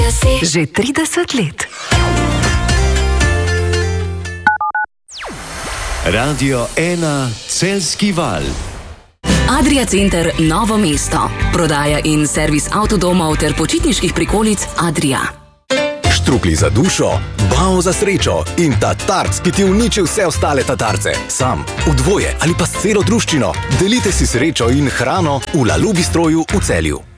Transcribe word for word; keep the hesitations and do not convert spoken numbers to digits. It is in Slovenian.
Že trideset let. Radio ena Celjski val. Adria Center Novo mesto. Prodaja in servis avtodomov ter počitniških prikolic Adria. Štruklji za dušo, bao za srečo in tatarc, ki ti uniči vse ostale tatarce. Sam, v dvoje ali pa s celo druščino. Delite si srečo in hrano v Lalu Bistroju v Celju.